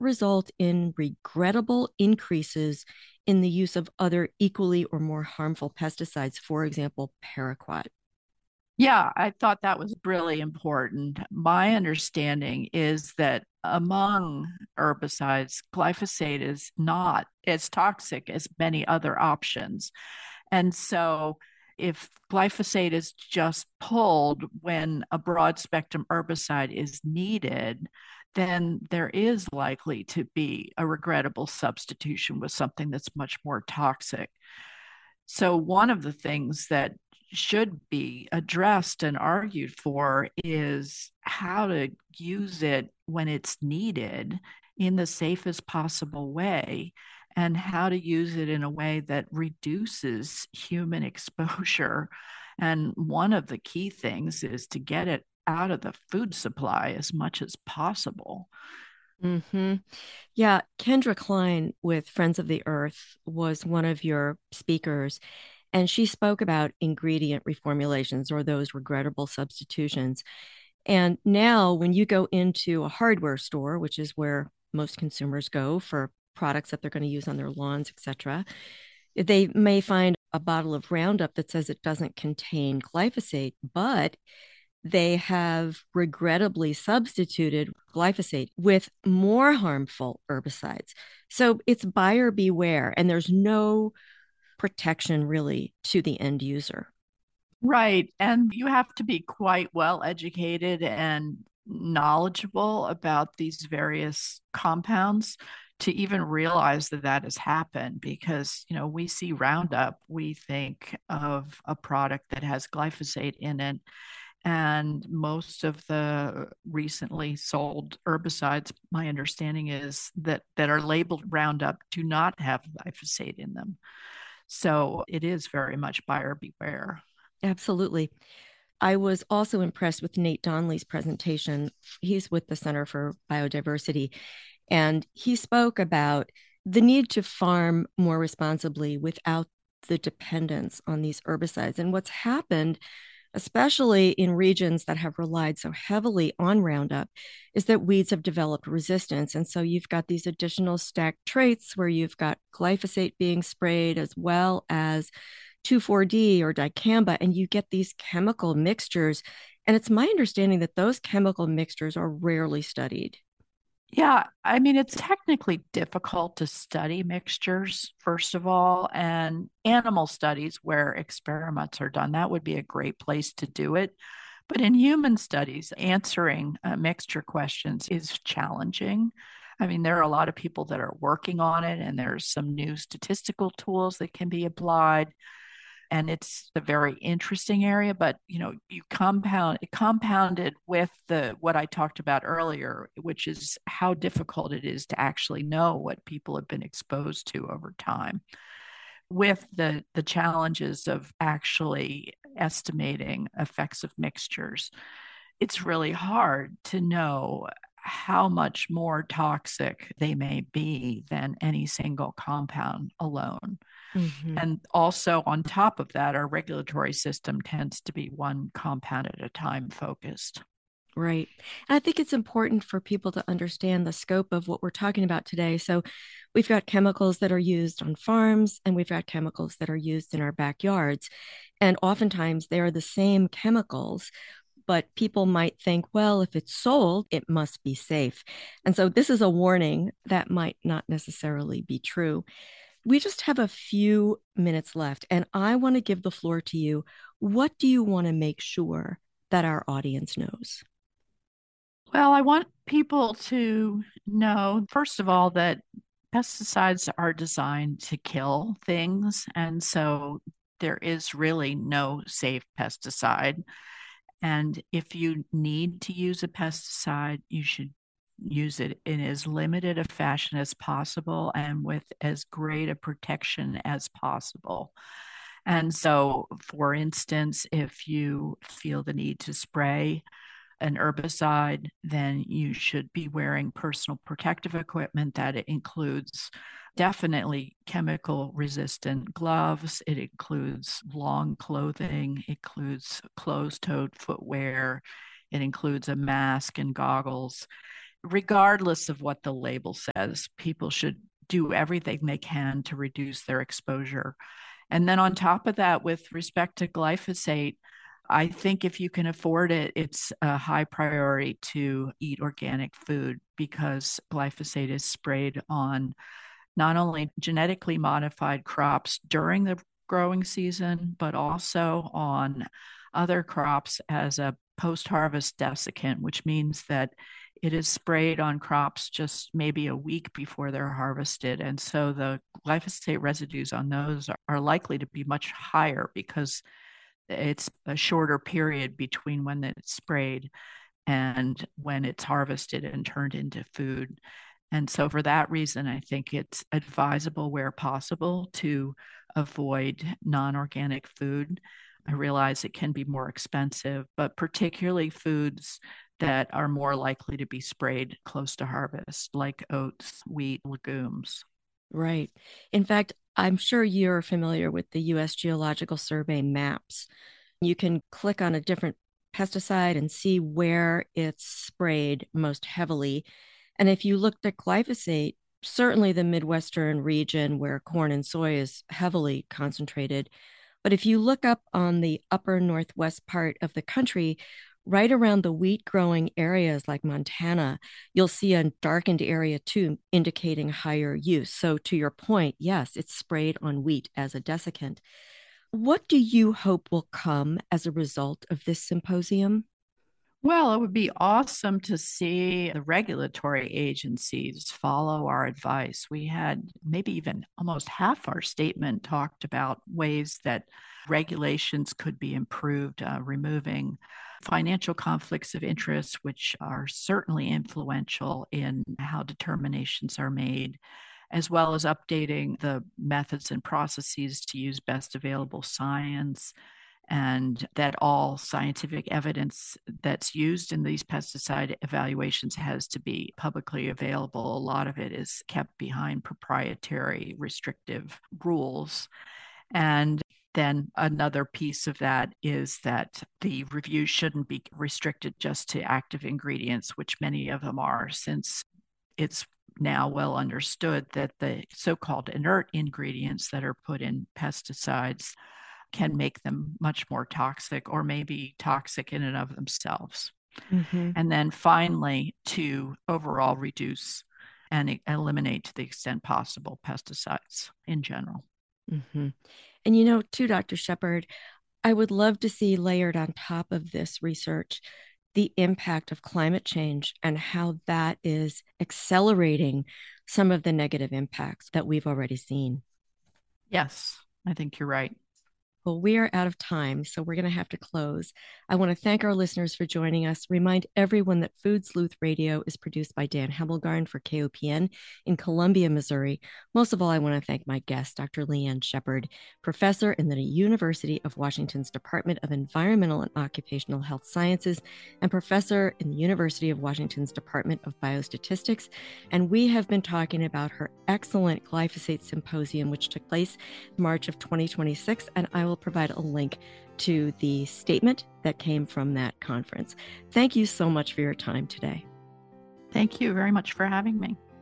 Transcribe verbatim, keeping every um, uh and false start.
result in regrettable increases in the use of other equally or more harmful pesticides, for example, paraquat. Yeah, I thought that was really important. My understanding is that among herbicides, glyphosate is not as toxic as many other options. And so, if glyphosate is just pulled when a broad spectrum herbicide is needed, then there is likely to be a regrettable substitution with something that's much more toxic. So, one of the things that should be addressed and argued for is how to use it when it's needed in the safest possible way, and how to use it in a way that reduces human exposure. And one of the key things is to get it out of the food supply as much as possible. Mm-hmm. Yeah, Kendra Klein with Friends of the Earth was one of your speakers, and she spoke about ingredient reformulations or those regrettable substitutions. And now, when you go into a hardware store, which is where most consumers go for products that they're going to use on their lawns, et cetera, they may find a bottle of Roundup that says it doesn't contain glyphosate, but they have regrettably substituted glyphosate with more harmful herbicides. So it's buyer beware, and there's no protection really to the end user. Right. And you have to be quite well educated and knowledgeable about these various compounds to even realize that that has happened. Because, you know, we see Roundup, we think of a product that has glyphosate in it. And most of the recently sold herbicides, my understanding is that that are labeled Roundup do not have glyphosate in them. So it is very much buyer beware. Absolutely. I was also impressed with Nate Donnelly's presentation. He's with the Center for Biodiversity, and he spoke about the need to farm more responsibly without the dependence on these herbicides. And what's happened, especially in regions that have relied so heavily on Roundup, is that weeds have developed resistance. And so you've got these additional stacked traits where you've got glyphosate being sprayed as well as two four D or dicamba, and you get these chemical mixtures. And it's my understanding that those chemical mixtures are rarely studied. Yeah, I mean, it's technically difficult to study mixtures, first of all, and animal studies where experiments are done, that would be a great place to do it. But in human studies, answering uh, mixture questions is challenging. I mean, there are a lot of people that are working on it, and there's some new statistical tools that can be applied, and it's a very interesting area. But you know, you compound it compounded with the what I talked about earlier, which is how difficult it is to actually know what people have been exposed to over time, with the the challenges of actually estimating effects of mixtures. It's really hard to know how much more toxic they may be than any single compound alone. Mm-hmm. And also, on top of that, our regulatory system tends to be one compound at a time focused. Right. And I think it's important for people to understand the scope of what we're talking about today. So, we've got chemicals that are used on farms, and we've got chemicals that are used in our backyards. And oftentimes they are the same chemicals, but people might think, well, if it's sold, it must be safe. And so, this is a warning that might not necessarily be true. We just have a few minutes left, and I want to give the floor to you. What do you want to make sure that our audience knows? Well, I want people to know, first of all, that pesticides are designed to kill things. And so there is really no safe pesticide. And if you need to use a pesticide, you should use it in as limited a fashion as possible and with as great a protection as possible. And so, for instance, if you feel the need to spray an herbicide, then you should be wearing personal protective equipment that includes definitely chemical resistant gloves. It includes long clothing, it includes closed toed footwear, it includes a mask and goggles. regardless of what the label says, people should do everything they can to reduce their exposure. And then on top of that, with respect to glyphosate, I think if you can afford it, it's a high priority to eat organic food, because glyphosate is sprayed on not only genetically modified crops during the growing season, but also on other crops as a post-harvest desiccant, which means that it is sprayed on crops just maybe a week before they're harvested. And so the glyphosate residues on those are, are likely to be much higher, because it's a shorter period between when it's sprayed and when it's harvested and turned into food. And so for that reason, I think it's advisable where possible to avoid non-organic food. I realize it can be more expensive, but particularly foods that are more likely to be sprayed close to harvest, like oats, wheat, legumes. Right. In fact, I'm sure you're familiar with the U S Geological Survey maps. You can click on a different pesticide and see where it's sprayed most heavily. And if you looked at glyphosate, certainly the Midwestern region where corn and soy is heavily concentrated. But if you look up on the upper Northwest part of the country, right around the wheat growing areas like Montana, you'll see a darkened area too, indicating higher use. So, to your point, yes, it's sprayed on wheat as a desiccant. What do you hope will come as a result of this symposium? Well, it would be awesome to see the regulatory agencies follow our advice. We had maybe even almost half our statement talked about ways that regulations could be improved, uh, removing financial conflicts of interest, which are certainly influential in how determinations are made, as well as updating the methods and processes to use best available science, and that all scientific evidence that's used in these pesticide evaluations has to be publicly available. A lot of it is kept behind proprietary restrictive rules. And then another piece of that is that the review shouldn't be restricted just to active ingredients, which many of them are, since it's now well understood that the so-called inert ingredients that are put in pesticides can make them much more toxic, or maybe toxic in and of themselves. Mm-hmm. And then finally, to overall reduce and eliminate, to the extent possible, pesticides in general. Mm-hmm. And you know, too, Doctor Shepherd, I would love to see layered on top of this research the impact of climate change and how that is accelerating some of the negative impacts that we've already seen. Yes, I think you're right. Well, we are out of time, so we're going to have to close. I want to thank our listeners for joining us. Remind everyone that Food Sleuth Radio is produced by Dan Hemmelgarn for K O P N in Columbia, Missouri. Most of all, I want to thank my guest, Doctor Leanne Shepherd, professor in the University of Washington's Department of Environmental and Occupational Health Sciences and professor in the University of Washington's Department of Biostatistics. And we have been talking about her excellent glyphosate symposium, which took place in March of twenty twenty-six, and I will provide a link to the statement that came from that conference. Thank you so much for your time today. Thank you very much for having me.